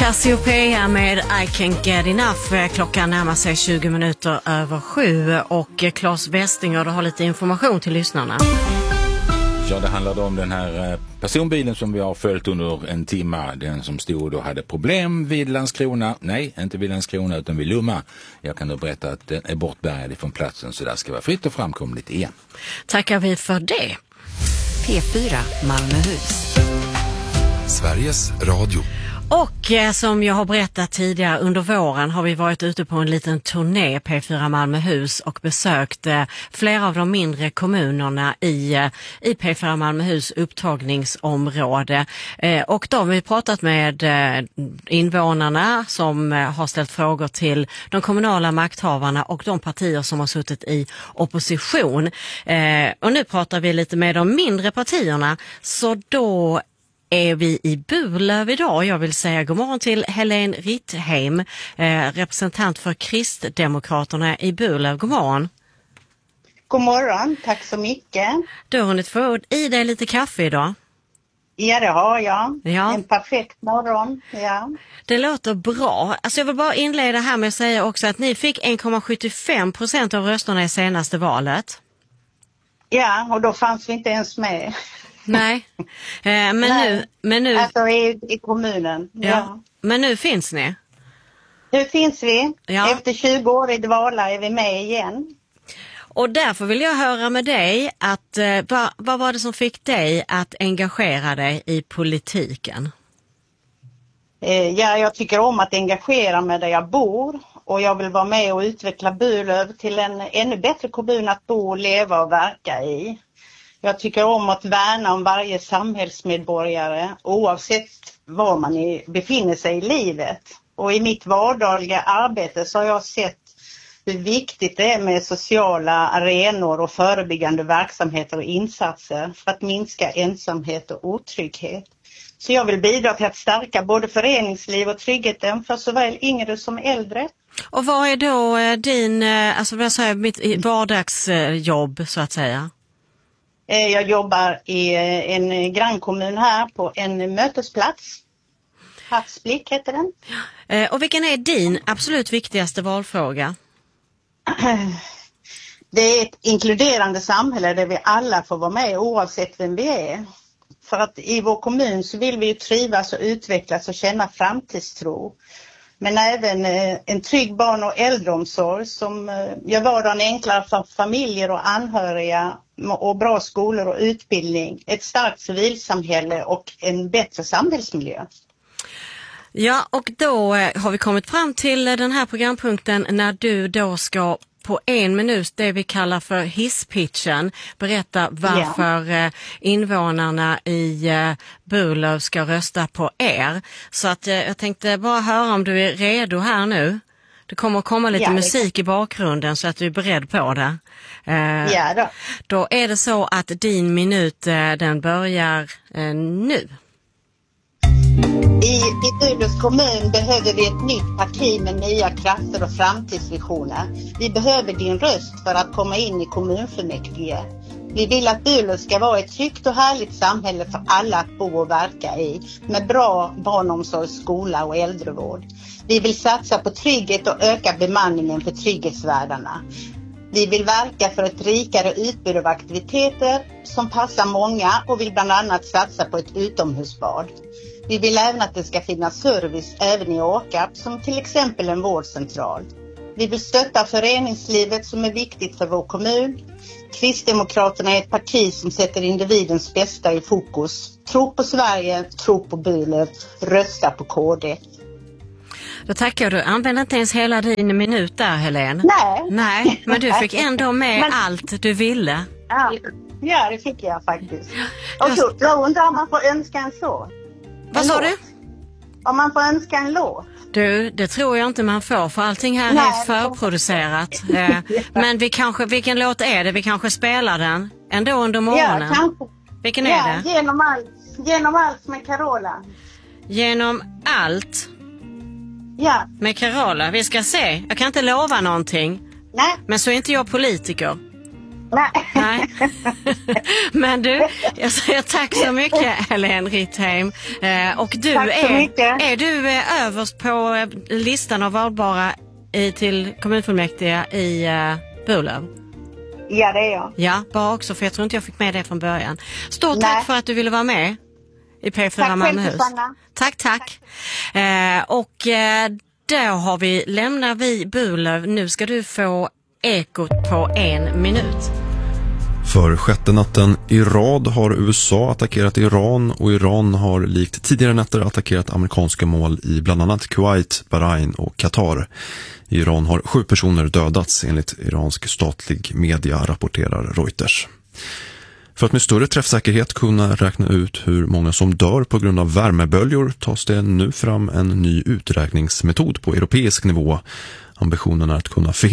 Cassiopeia med I Can't Get Enough. Klockan närmar sig 20 minuter över 7 och Claes Westinger har lite information till lyssnarna. Ja, det handlade om den här personbilen som vi har följt under en timme. Den som stod och hade problem vid Landskrona. Nej, inte vid Landskrona utan vid Lomma. Jag kan då berätta att den är bortbärgad från platsen så där ska vara fritt och framkomligt igen. Tackar vi för det. P4 Malmöhus. Sveriges Radio. Och som jag har berättat tidigare, under våren har vi varit ute på en liten turné P4 Malmöhus och besökt flera av de mindre kommunerna i P4 Malmöhus upptagningsområde. Och då har vi pratat med invånarna som har ställt frågor till de kommunala makthavarna och de partier som har suttit i opposition. Och nu pratar vi lite med de mindre partierna, så då är vi i Burlöv idag. Jag vill säga god morgon till Helene Rittheim, representant för Kristdemokraterna i Burlöv. God morgon. God morgon, tack så mycket. Du har hunnit få i dig lite kaffe idag. Ja, det har jag. Ja. En perfekt morgon, ja. Det låter bra. Alltså jag vill bara inleda här med att säga också att ni fick 1,75% av rösterna i senaste valet. Ja, och då fanns vi inte ens med. Nej, men nu... Alltså i kommunen, ja. Men nu finns ni? Nu finns vi. Ja. Efter 20 år i dvala är vi med igen. Och därför vill jag höra med dig att vad var det som fick dig att engagera dig i politiken? Ja, jag tycker om att engagera mig där jag bor. Och jag vill vara med och utveckla Burlöv till en ännu bättre kommun att bo, leva och verka i. Jag tycker om att värna om varje samhällsmedborgare oavsett var man befinner sig i livet. Och i mitt vardagliga arbete så har jag sett hur viktigt det är med sociala arenor och förebyggande verksamheter och insatser för att minska ensamhet och otrygghet. Så jag vill bidra till att stärka både föreningsliv och tryggheten för såväl yngre som äldre. Och vad är då din, alltså vad säger mitt vardagsjobb så att säga? Jag jobbar i en grannkommun här på en mötesplats. Havsblick heter den. Och vilken är din absolut viktigaste valfråga? Det är ett inkluderande samhälle där vi alla får vara med oavsett vem vi är. För att i vår kommun så vill vi ju trivas och utvecklas och känna framtidstro. Men även en trygg barn- och äldreomsorg som gör vardagen enklare för familjer och anhöriga och bra skolor och utbildning. Ett starkt civilsamhälle och en bättre samhällsmiljö. Ja, och då har vi kommit fram till den här programpunkten när du då ska på 1 minut, det vi kallar för hisspitchen, berätta varför invånarna i Burlöv ska rösta på er. Så att jag tänkte bara höra om du är redo här nu. Det kommer att komma lite musik i bakgrunden så att du är beredd på det. Ja då. Då är det så att din minut den börjar nu. I Burlövs kommun behöver vi ett nytt parti med nya krafter och framtidsvisioner. Vi behöver din röst för att komma in i kommunfullmäktige. Vi vill att Burlöv ska vara ett tryggt och härligt samhälle för alla att bo och verka i. Med bra barnomsorg, skola och äldrevård. Vi vill satsa på trygghet och öka bemanningen för trygghetsvärdarna. Vi vill verka för ett rikare utbud av aktiviteter som passar många och vill bland annat satsa på ett utomhusbad. Vi vill även att det ska finnas service även i Åkarp som till exempel en vårdcentral. Vi vill stötta föreningslivet som är viktigt för vår kommun. Kristdemokraterna är ett parti som sätter individens bästa i fokus. Tro på Sverige, tro på Burlöv, rösta på KD. Då tackar du. Använder inte ens hela din minut där, Helene. Nej, men du fick ändå med allt du ville. Ja, det fick jag faktiskt. Och så, jag undrar om man får önska en så. Vad sa du? Om man får önska en låt. Du, det tror jag inte man får för allting här är förproducerat. Men vilken låt är det? Vi kanske spelar den ändå under morgonen. Ja, kanske. Vilken är det? Genom allt med Carola. Genom allt? Ja. Med Carola. Vi ska se. Jag kan inte lova någonting. Nej. Men så är inte jag politiker. Nej. Men du, jag säger tack så mycket, Helene Rittheim. Och du är du överst på listan av valbara till kommunfullmäktige i Burlöv? Ja, det är jag. Ja, bara också, för jag tror inte jag fick med det från början. Stort tack för att du ville vara med i P4 Malmöhus. Tack. Då lämnar vi Burlöv. Nu ska du få ekot på 1 minut. För 6:e natten i rad har USA attackerat Iran, och Iran har likt tidigare nätter attackerat amerikanska mål i bland annat Kuwait, Bahrain och Qatar. I Iran har 7 personer dödats enligt iransk statlig media, rapporterar Reuters. För att med större träffsäkerhet kunna räkna ut hur många som dör på grund av värmeböljor tas det nu fram en ny uträkningsmetod på europeisk nivå. Ambitionen är att kunna